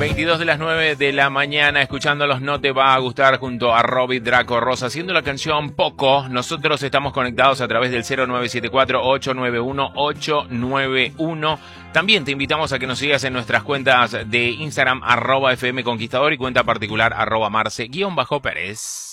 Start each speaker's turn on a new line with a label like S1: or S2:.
S1: 22 de las 9 de la mañana, escuchándolos No Te Va a Gustar junto a Robbie Draco Rosa, haciendo la canción Poco. Nosotros estamos conectados a través del 0974-891-891. También te invitamos a que nos sigas en nuestras cuentas de Instagram, @FMConquistador y cuenta particular, @Marce_Pérez.